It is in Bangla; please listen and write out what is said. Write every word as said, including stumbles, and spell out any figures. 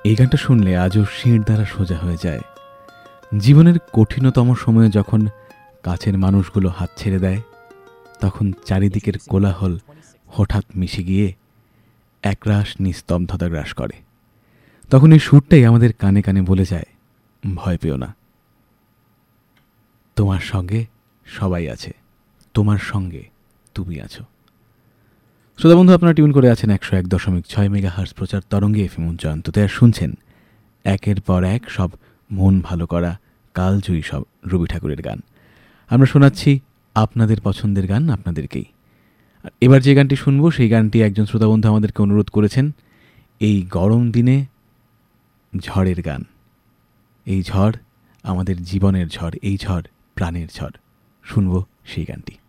এই গানটা শুনলে আজও শির দ্বারা সোজা হয়ে যায়। জীবনের কঠিনতম সময়ে যখন কাছের মানুষগুলো হাত ছেড়ে দেয়, তখন চারিদিকের কোলাহল হঠাৎ মিশে গিয়ে একরাশ নিস্তব্ধতা গ্রাস করে। তখন এই সুরটাই আমাদের কানে কানে বলে যায়, ভয় পেও না, তোমার সঙ্গে সবাই আছে, তোমার সঙ্গে তুমি আছো। শ্রোতা বন্ধু, আপনারা টিউন করে আছেন একশো এক দশমিক ছয় মেগা হার্জ প্রচার তরঙ্গে এফএম জয়ন্ততে, আর শুনছেন একের পর এক সব মন ভালো করা কালজয়ী সব রবি ঠাকুরের গান। আমরা শোনাচ্ছি আপনাদের পছন্দের গান আপনাদেরকেই। আর এবার যে গানটি শুনবো সেই গানটি একজন শ্রোতা বন্ধু আমাদেরকে অনুরোধ করেছেন। এই গরম দিনে ঝড়ের গান, এই ঝড় আমাদের জীবনের ঝড়, এই ঝড় প্রাণের ঝড়। শুনবো সেই গানটি।